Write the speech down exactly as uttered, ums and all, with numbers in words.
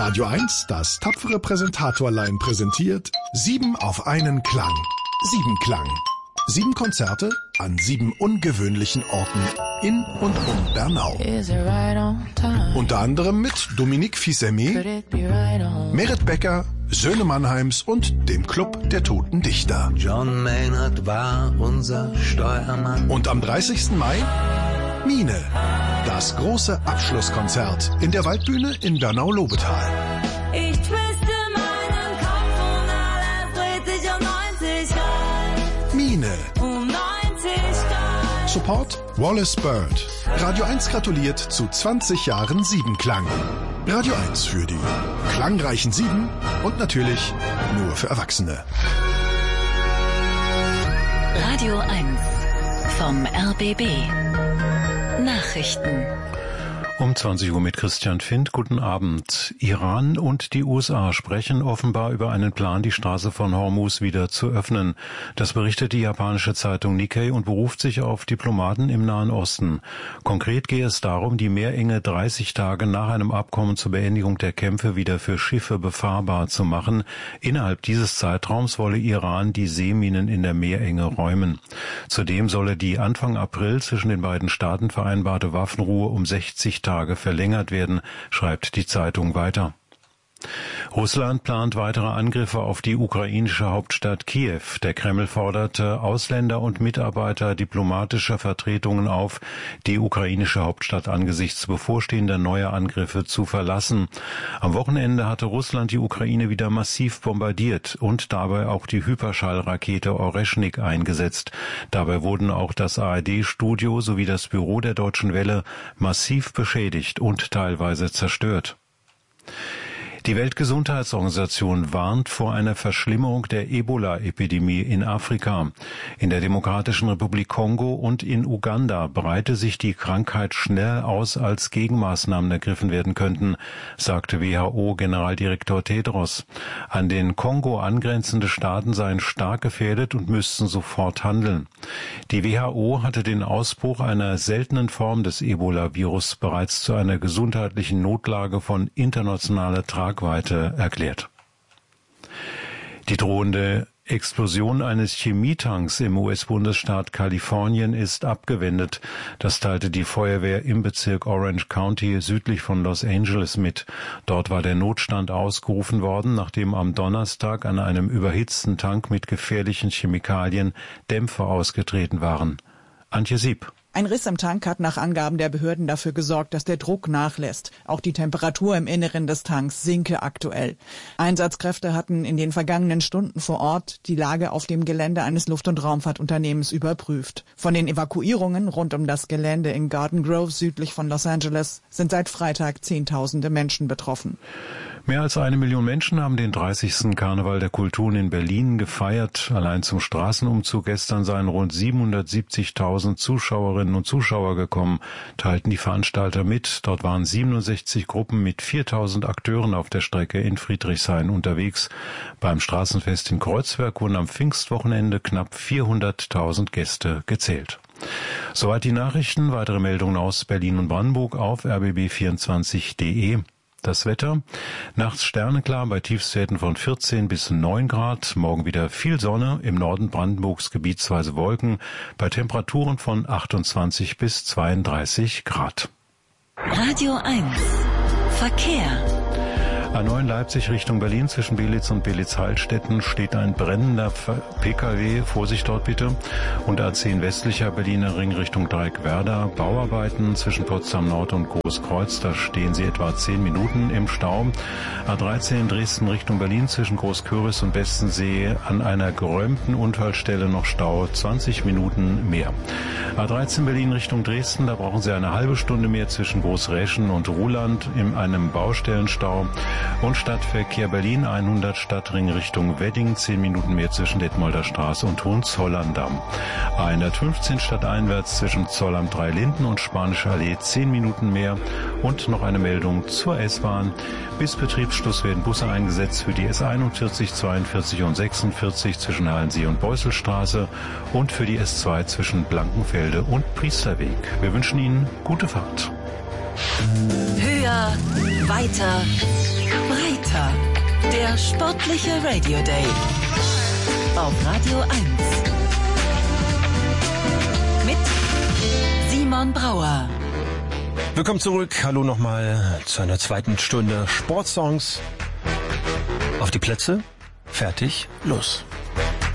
Radio eins, das tapfere Präsentatorlein präsentiert Sieben auf einen Klang. Sieben Klang. Sieben Konzerte an sieben ungewöhnlichen Orten in und um Bernau. Unter anderem mit Dominique Fils-Aimé, Merit Becker, Söhne Mannheims und dem Club der Toten Dichter. John Maynard war unser Steuermann. Und am dreißigsten Mai Mine, das große Abschlusskonzert in der Waldbühne in Bernau-Lobetal. Ich twiste meinen Kopf und alles dreht sich um neunzig Grad. Mine. Um neunzig Grad. Support Wallace Bird. Radio eins gratuliert zu zwanzig Jahren Siebenklang. Radio eins für die klangreichen Sieben und natürlich nur für Erwachsene. Radio eins vom R B B. Nachrichten. Um zwanzig Uhr mit Christian Findt. Guten Abend. Iran und die U S A sprechen offenbar über einen Plan, die Straße von Hormuz wieder zu öffnen. Das berichtet die japanische Zeitung Nikkei und beruft sich auf Diplomaten im Nahen Osten. Konkret gehe es darum, die Meerenge dreißig Tage nach einem Abkommen zur Beendigung der Kämpfe wieder für Schiffe befahrbar zu machen. Innerhalb dieses Zeitraums wolle Iran die Seeminen in der Meerenge räumen. Zudem solle die Anfang April zwischen den beiden Staaten vereinbarte Waffenruhe um sechzig Tage verlängert werden, schreibt die Zeitung weiter. Russland plant weitere Angriffe auf die ukrainische Hauptstadt Kiew. Der Kreml forderte Ausländer und Mitarbeiter diplomatischer Vertretungen auf, die ukrainische Hauptstadt angesichts bevorstehender neuer Angriffe zu verlassen. Am Wochenende hatte Russland die Ukraine wieder massiv bombardiert und dabei auch die Hyperschallrakete Oreschnik eingesetzt. Dabei wurden auch das A R D-Studio sowie das Büro der Deutschen Welle massiv beschädigt und teilweise zerstört. Die Weltgesundheitsorganisation warnt vor einer Verschlimmerung der Ebola-Epidemie in Afrika. In der Demokratischen Republik Kongo und in Uganda breite sich die Krankheit schneller aus, als Gegenmaßnahmen ergriffen werden könnten, sagte W H O-Generaldirektor Tedros. An den Kongo angrenzende Staaten seien stark gefährdet und müssten sofort handeln. Die W H O hatte den Ausbruch einer seltenen Form des Ebola-Virus bereits zu einer gesundheitlichen Notlage von internationaler Tragweite erklärt. Die drohende Explosion eines Chemietanks im U S-Bundesstaat Kalifornien ist abgewendet. Das teilte die Feuerwehr im Bezirk Orange County südlich von Los Angeles mit. Dort war der Notstand ausgerufen worden, nachdem am Donnerstag an einem überhitzten Tank mit gefährlichen Chemikalien Dämpfe ausgetreten waren. Antje Sieb. Ein Riss im Tank hat nach Angaben der Behörden dafür gesorgt, dass der Druck nachlässt. Auch die Temperatur im Inneren des Tanks sinke aktuell. Einsatzkräfte hatten in den vergangenen Stunden vor Ort die Lage auf dem Gelände eines Luft- und Raumfahrtunternehmens überprüft. Von den Evakuierungen rund um das Gelände in Garden Grove südlich von Los Angeles sind seit Freitag Zehntausende Menschen betroffen. Mehr als eine Million Menschen haben den dreißigsten Karneval der Kulturen in Berlin gefeiert. Allein zum Straßenumzug gestern seien rund siebenhundertsiebzigtausend Zuschauerinnen und Zuschauer gekommen, teilten die Veranstalter mit. Dort waren siebenundsechzig Gruppen mit viertausend Akteuren auf der Strecke in Friedrichshain unterwegs. Beim Straßenfest in Kreuzberg wurden am Pfingstwochenende knapp vierhunderttausend Gäste gezählt. Soweit die Nachrichten. Weitere Meldungen aus Berlin und Brandenburg auf r b b vierundzwanzig punkt d e. Das Wetter, nachts sterneklar bei Tiefstwerten von vierzehn bis neun Grad, morgen wieder viel Sonne, im Norden Brandenburgs gebietsweise Wolken, bei Temperaturen von achtundzwanzig bis zweiunddreißig Grad. Radio eins Verkehr. A neun Leipzig Richtung Berlin zwischen Belitz und Belitz-Heilstätten steht ein brennender P K W, Vorsicht dort bitte. Und A zehn westlicher Berliner Ring Richtung Dreieckwerder, Bauarbeiten zwischen Potsdam Nord und Großkreuz, da stehen sie etwa zehn Minuten im Stau. A dreizehn Dresden Richtung Berlin zwischen Großküritz und Bestensee an einer geräumten Unfallstelle noch Stau, zwanzig Minuten mehr. A dreizehn Berlin Richtung Dresden, da brauchen Sie eine halbe Stunde mehr zwischen Großräschen und Ruhland in einem Baustellenstau. Und Stadtverkehr Berlin hundert Stadtring Richtung Wedding, zehn Minuten mehr zwischen Detmolder Straße und Hohenzollern-Damm. A hundertfünfzehn stadteinwärts zwischen Zollamt drei Linden und Spanische Allee, zehn Minuten mehr. Und noch eine Meldung zur S-Bahn. Bis Betriebsschluss werden Busse eingesetzt für die S einundvierzig, zweiundvierzig und sechsundvierzig zwischen Halensee und Beuselstraße und für die S zwei zwischen Blankenfelde und Priesterweg. Wir wünschen Ihnen gute Fahrt. Höher, weiter, Wetter. Der sportliche Radio Day. Auf Radio eins. Mit Simon Brauer. Willkommen zurück. Hallo nochmal zu einer zweiten Stunde Sportsongs. Auf die Plätze. Fertig. Los.